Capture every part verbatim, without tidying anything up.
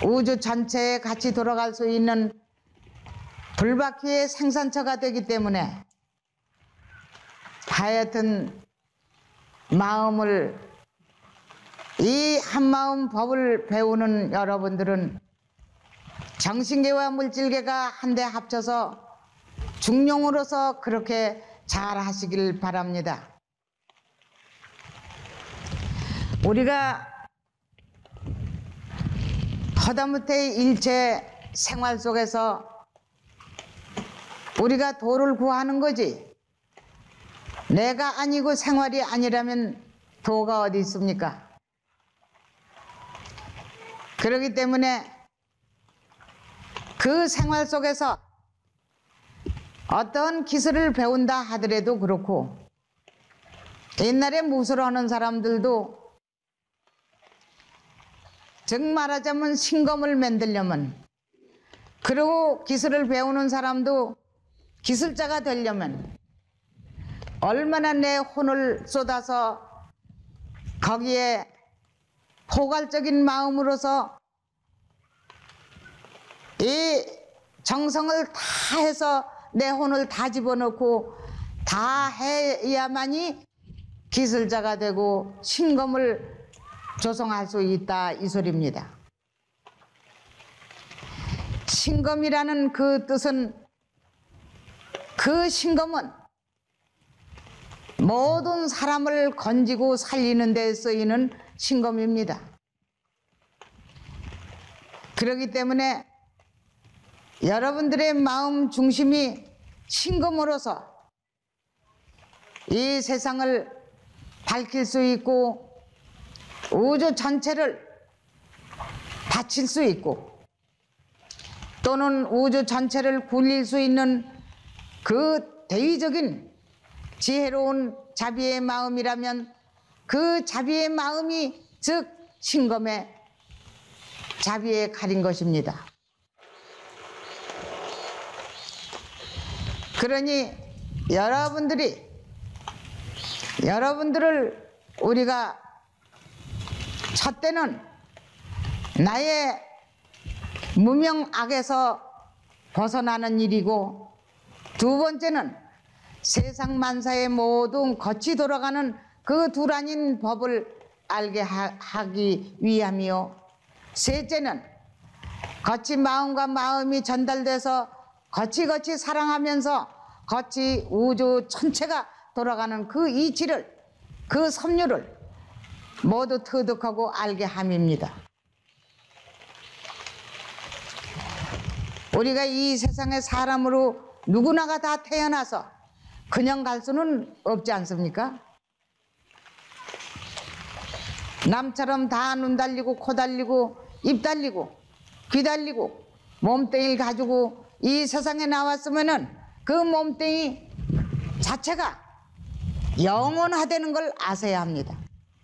우주 전체에 같이 돌아갈 수 있는 불바퀴의 생산처가 되기 때문에 하여튼 마음을, 이 한마음 법을 배우는 여러분들은 정신계와 물질계가 한데 합쳐서 중용으로서 그렇게 잘 하시길 바랍니다. 우리가 허다못해 일체 생활 속에서 우리가 도를 구하는 거지, 내가 아니고 생활이 아니라면 도가 어디 있습니까? 그렇기 때문에 그 생활 속에서 어떤 기술을 배운다 하더라도 그렇고, 옛날에 무술을 하는 사람들도 즉 말하자면 신검을 만들려면, 그리고 기술을 배우는 사람도 기술자가 되려면 얼마나 내 혼을 쏟아서 거기에 포괄적인 마음으로서 이 정성을 다 해서 내 혼을 다 집어넣고 다 해야만이 기술자가 되고 신검을 조성할 수 있다, 이 소리입니다. 신검이라는 그 뜻은, 그 신검은 모든 사람을 건지고 살리는 데 쓰이는 신검입니다. 그렇기 때문에 여러분들의 마음 중심이 신검으로서 이 세상을 밝힐 수 있고 우주 전체를 바칠 수 있고 또는 우주 전체를 굴릴 수 있는 그 대위적인 지혜로운 자비의 마음이라면 그 자비의 마음이 즉 신검의 자비에 가린 것입니다. 그러니 여러분들이 여러분들을 우리가 첫 때는 나의 무명악에서 벗어나는 일이고, 두 번째는 세상 만사의 모든 거치 돌아가는 그 두란인 법을 알게 하, 하기 위함이요, 셋째는 거치 마음과 마음이 전달돼서 거치거치 사랑하면서 거치 우주 전체가 돌아가는 그 이치를, 그 섭리를 모두 터득하고 알게 함입니다. 우리가 이 세상의 사람으로 누구나가 다 태어나서 그냥 갈 수는 없지 않습니까? 남처럼 다 눈 달리고 코 달리고 입 달리고 귀 달리고 몸뚱이를 가지고 이 세상에 나왔으면은 그 몸뚱이 자체가 영원하다는 걸 아셔야 합니다.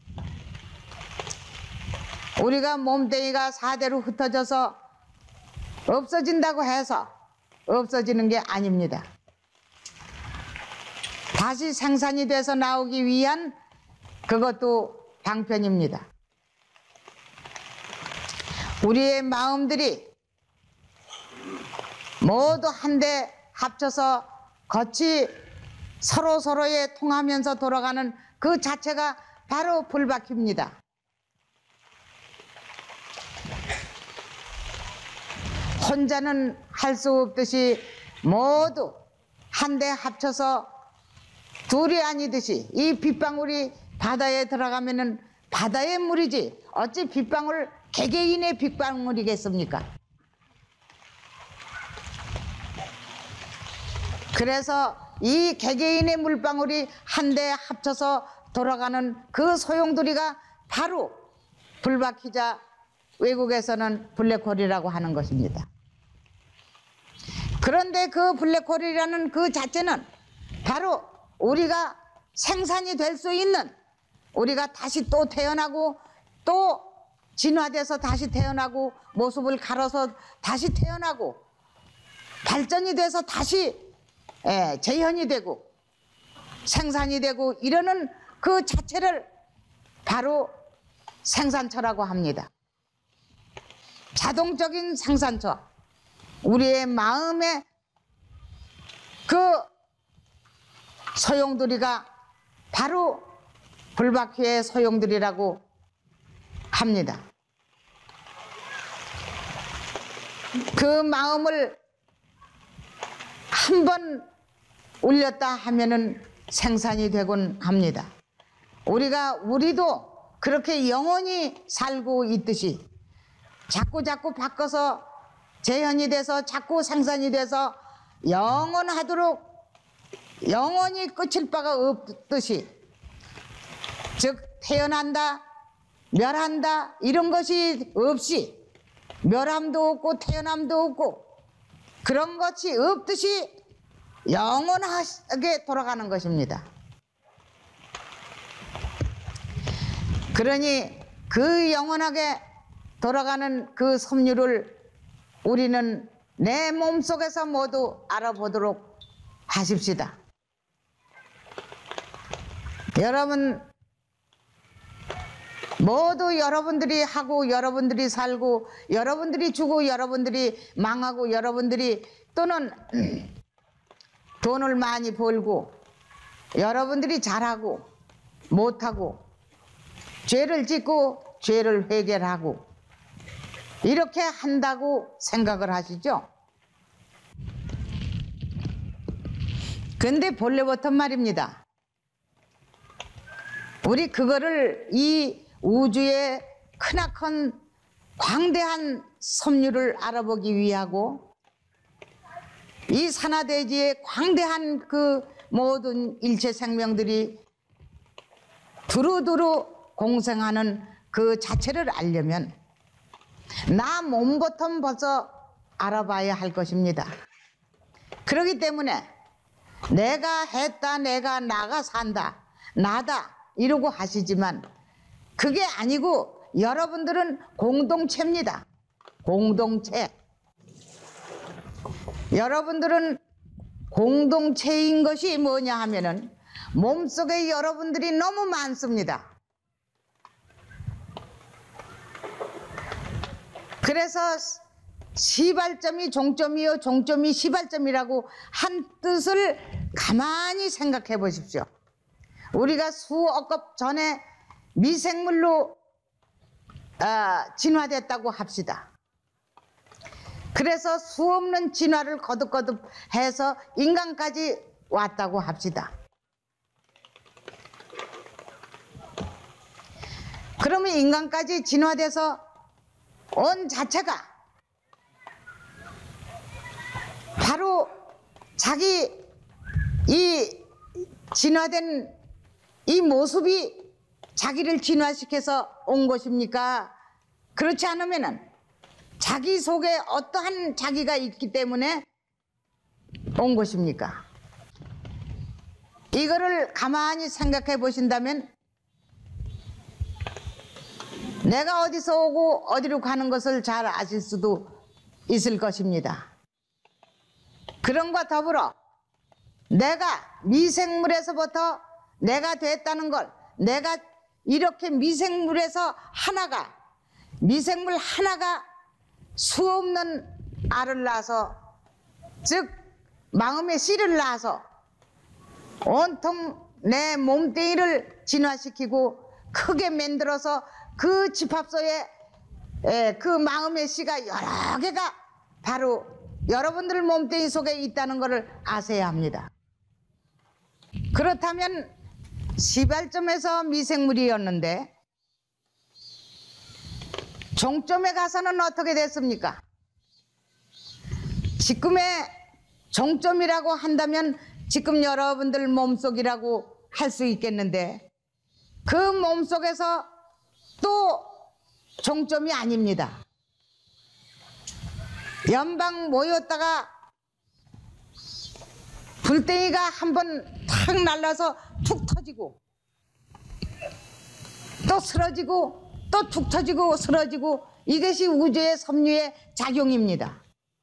우리가 몸뚱이가 사대로 흩어져서 없어진다고 해서 없어지는 게 아닙니다. 다시 생산이 돼서 나오기 위한 그것도 방편입니다. 우리의 마음들이 모두 한데 합쳐서 같이 서로 서로에 통하면서 돌아가는 그 자체가 바로 불바퀴입니다. 혼자는 할 수 없듯이 모두 한데 합쳐서 둘이 아니듯이 이 빗방울이 바다에 들어가면은 바다의 물이지 어찌 빗방울 개개인의 빗방울이겠습니까? 그래서 이 개개인의 물방울이 한데 합쳐서 돌아가는 그 소용돌이가 바로 불바퀴자, 외국에서는 블랙홀이라고 하는 것입니다. 그런데 그 블랙홀이라는 그 자체는 바로 우리가 생산이 될 수 있는, 우리가 다시 또 태어나고 또 진화돼서 다시 태어나고 모습을 갈아서 다시 태어나고 발전이 돼서 다시 예, 재현이 되고 생산이 되고 이러는 그 자체를 바로 생산처라고 합니다. 자동적인 생산처, 우리의 마음의 그 소용돌이가 바로 불박휘의 소용돌이라고 합니다. 그 마음을 한번 울렸다 하면은 생산이 되곤 합니다. 우리가 우리도 그렇게 영원히 살고 있듯이 자꾸 자꾸 바꿔서 재현이 돼서 자꾸 생산이 돼서 영원하도록 영원히 끝일 바가 없듯이, 즉 태어난다 멸한다 이런 것이 없이, 멸함도 없고 태어남도 없고 그런 것이 없듯이 영원하게 돌아가는 것입니다. 그러니 그 영원하게 돌아가는 그 섭리를 우리는 내 몸속에서 모두 알아보도록 하십시다. 여러분 모두 여러분들이 하고 여러분들이 살고 여러분들이 주고 여러분들이 망하고 여러분들이 또는 돈을 많이 벌고 여러분들이 잘하고 못하고 죄를 짓고 죄를 회개하고 이렇게 한다고 생각을 하시죠? 근데 본래부터 말입니다. 우리 그거를 이 우주의 크나큰 광대한 섭리를 알아보기 위하고 이 산하대지의 광대한 그 모든 일체 생명들이 두루두루 공생하는 그 자체를 알려면 나 몸부터 벌써 알아봐야 할 것입니다. 그렇기 때문에 내가 했다, 내가 나가 산다, 나다 이러고 하시지만 그게 아니고 여러분들은 공동체입니다. 공동체. 여러분들은 공동체인 것이 뭐냐 하면은 몸속에 여러분들이 너무 많습니다. 그래서 시발점이 종점이요 종점이 시발점이라고 한 뜻을 가만히 생각해 보십시오. 우리가 수억 급 전에 미생물로 어, 진화됐다고 합시다. 그래서 수없는 진화를 거듭거듭 해서 인간까지 왔다고 합시다. 그러면 인간까지 진화돼서 온 자체가 바로 자기 이 진화된 이 모습이 자기를 진화시켜서 온 것입니까? 그렇지 않으면은 자기 속에 어떠한 자기가 있기 때문에 온 것입니까? 이거를 가만히 생각해 보신다면 내가 어디서 오고 어디로 가는 것을 잘 아실 수도 있을 것입니다. 그런과 더불어 내가 미생물에서부터 내가 됐다는 걸, 내가 이렇게 미생물에서 하나가, 미생물 하나가 수없는 알을 낳아서, 즉 마음의 씨를 낳아서 온통 내 몸뚱이를 진화시키고 크게 만들어서 그 집합소에 그 마음의 씨가 여러 개가 바로 여러분들 몸뚱이 속에 있다는 것을 아셔야 합니다. 그렇다면 시발점에서 미생물이었는데 종점에 가서는 어떻게 됐습니까? 지금의 종점이라고 한다면 지금 여러분들 몸속이라고 할 수 있겠는데 그 몸속에서 또 종점이 아닙니다. 연방 모였다가 불덩이가 한번 탁 날라서 툭 터지고 또 쓰러지고 또 툭 터지고 쓰러지고, 이것이 우주의 섭리의 작용입니다.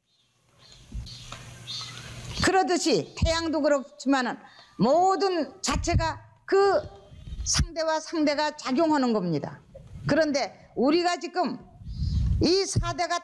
그러듯이 태양도 그렇지만은 모든 자체가 그 상대와 상대가 작용하는 겁니다. 그런데 우리가 지금 이 사대가